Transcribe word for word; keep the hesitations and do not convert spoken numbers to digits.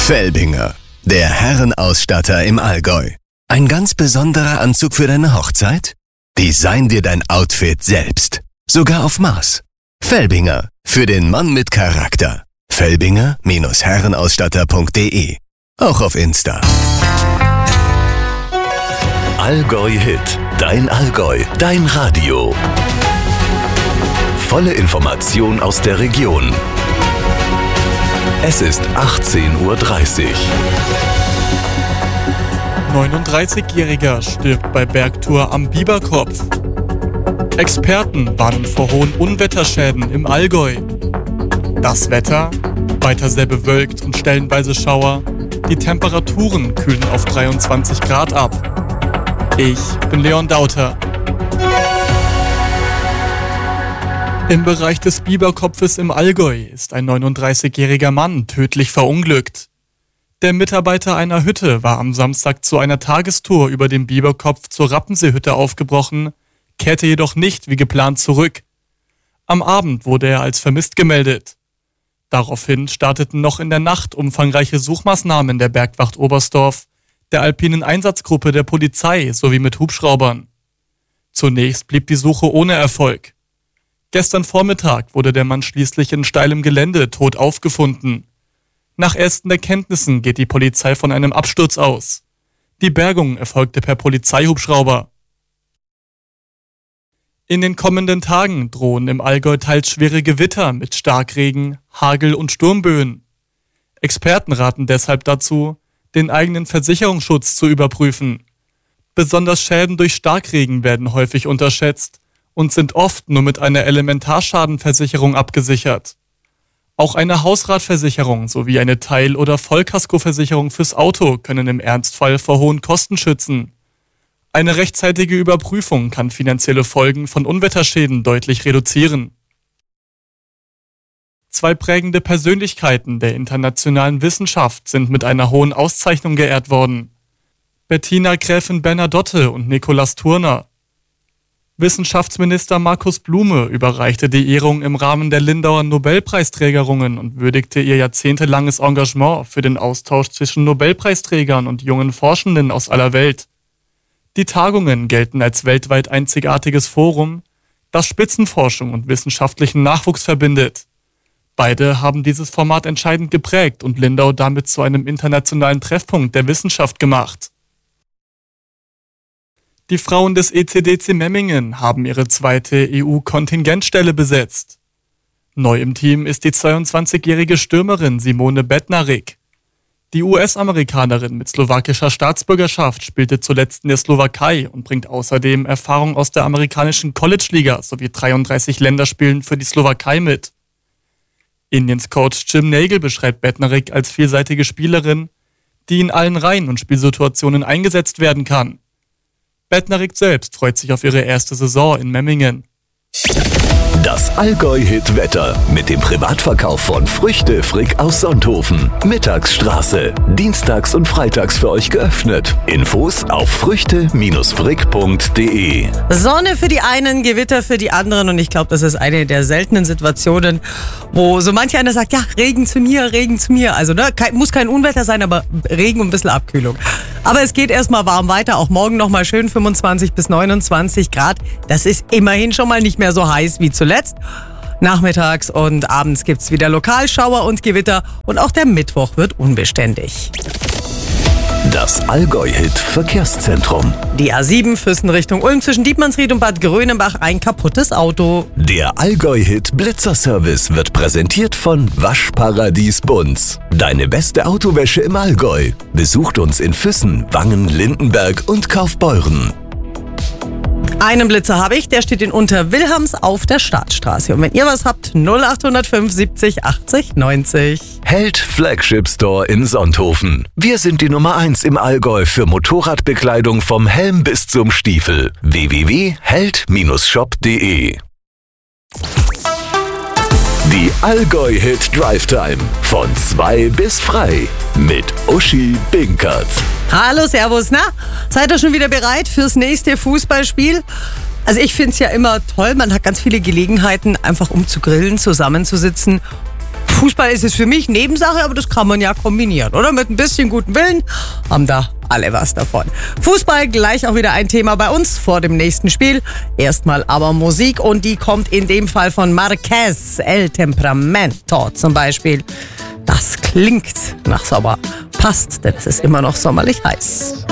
Felbinger, der Herrenausstatter im Allgäu. Ein ganz besonderer Anzug für deine Hochzeit? Design dir dein Outfit selbst. Sogar auf Maß. Felbinger, für den Mann mit Charakter. Felbinger Herrenausstatter punkt de. Auch auf Insta. Allgäu Hit, dein Allgäu, dein Radio. Volle Information aus der Region. Es ist achtzehn Uhr dreißig. neununddreißigjähriger stirbt bei Bergtour am Bieberkopf. Experten warnen vor hohen Unwetterschäden im Allgäu. Das Wetter? Weiter sehr bewölkt und stellenweise Schauer. Die Temperaturen kühlen auf dreiundzwanzig Grad ab. Ich bin Leon Dauter. Im Bereich des Bieberkopfes im Allgäu ist ein neununddreißigjähriger Mann tödlich verunglückt. Der Mitarbeiter einer Hütte war am Samstag zu einer Tagestour über den Bieberkopf zur Rappenseehütte aufgebrochen, kehrte jedoch nicht wie geplant zurück. Am Abend wurde er als vermisst gemeldet. Daraufhin starteten noch in der Nacht umfangreiche Suchmaßnahmen der Bergwacht Oberstdorf, der alpinen Einsatzgruppe der Polizei sowie mit Hubschraubern. Zunächst blieb die Suche ohne Erfolg. Gestern Vormittag wurde der Mann schließlich in steilem Gelände tot aufgefunden. Nach ersten Erkenntnissen geht die Polizei von einem Absturz aus. Die Bergung erfolgte per Polizeihubschrauber. In den kommenden Tagen drohen im Allgäu teils schwere Gewitter mit Starkregen, Hagel und Sturmböen. Experten raten deshalb dazu, den eigenen Versicherungsschutz zu überprüfen. Besonders Schäden durch Starkregen werden häufig unterschätzt und sind oft nur mit einer Elementarschadenversicherung abgesichert. Auch eine Hausratversicherung sowie eine Teil- oder Vollkaskoversicherung fürs Auto können im Ernstfall vor hohen Kosten schützen. Eine rechtzeitige Überprüfung kann finanzielle Folgen von Unwetterschäden deutlich reduzieren. Zwei prägende Persönlichkeiten der internationalen Wissenschaft sind mit einer hohen Auszeichnung geehrt worden. Bettina Gräfin Bernadotte und Nikolaus Turner. Wissenschaftsminister Markus Blume überreichte die Ehrung im Rahmen der Lindauer Nobelpreisträgerungen und würdigte ihr jahrzehntelanges Engagement für den Austausch zwischen Nobelpreisträgern und jungen Forschenden aus aller Welt. Die Tagungen gelten als weltweit einzigartiges Forum, das Spitzenforschung und wissenschaftlichen Nachwuchs verbindet. Beide haben dieses Format entscheidend geprägt und Lindau damit zu einem internationalen Treffpunkt der Wissenschaft gemacht. Die Frauen des E C D C Memmingen haben ihre zweite E U-Kontingentstelle besetzt. Neu im Team ist die zweiundzwanzigjährige Stürmerin Simone Bednarik. Die U S-Amerikanerin mit slowakischer Staatsbürgerschaft spielte zuletzt in der Slowakei und bringt außerdem Erfahrung aus der amerikanischen College-Liga sowie dreiunddreißig Länderspielen für die Slowakei mit. Indiens Coach Jim Nagle beschreibt Bednarik als vielseitige Spielerin, die in allen Reihen und Spielsituationen eingesetzt werden kann. Bednarik selbst freut sich auf ihre erste Saison in Memmingen. Das Allgäu-Hit-Wetter mit dem Privatverkauf von Früchte Frick aus Sonthofen. Mittagsstraße. Dienstags und freitags für euch geöffnet. Infos auf früchte frick punkt de. Sonne für die einen, Gewitter für die anderen. Und ich glaube, das ist eine der seltenen Situationen, wo so manch einer sagt, ja, Regen zu mir, Regen zu mir. Also ne, kein, muss kein Unwetter sein, aber Regen und ein bisschen Abkühlung. Aber es geht erstmal warm weiter. Auch morgen nochmal schön fünfundzwanzig bis neunundzwanzig Grad. Das ist immerhin schon mal nicht mehr so heiß wie zuletzt. Nachmittags und abends gibt es wieder Lokalschauer und Gewitter und auch der Mittwoch wird unbeständig. Das Allgäu-Hit-Verkehrszentrum. Die A sieben Füssen Richtung Ulm zwischen Dietmannsried und Bad Grönenbach ein kaputtes Auto. Der Allgäu-Hit-Blitzerservice wird präsentiert von Waschparadies Bunz. Deine beste Autowäsche im Allgäu. Besucht uns in Füssen, Wangen, Lindenberg und Kaufbeuren. Einen Blitzer habe ich, der steht in Unterwilhelms auf der Staatsstraße. Und wenn ihr was habt, null acht null fünf siebzig achtzig neunzig. Held Flagship Store in Sonthofen. Wir sind die Nummer eins im Allgäu für Motorradbekleidung vom Helm bis zum Stiefel. w w w punkt held shop punkt de. Die Allgäu-Hit Drive Time von zwei bis frei mit Uschi Binkert. Hallo, servus, na? Seid ihr schon wieder bereit fürs nächste Fußballspiel? Also ich finde es ja immer toll, man hat ganz viele Gelegenheiten, einfach um zu grillen, zusammenzusitzen. Fußball ist es für mich Nebensache, aber das kann man ja kombinieren, oder? Mit ein bisschen guten Willen haben da alle was davon. Fußball gleich auch wieder ein Thema bei uns vor dem nächsten Spiel. Erstmal aber Musik und die kommt in dem Fall von Marquez, El Temperamento zum Beispiel. Das klingt nach Sommer. Passt, denn es ist immer noch sommerlich heiß.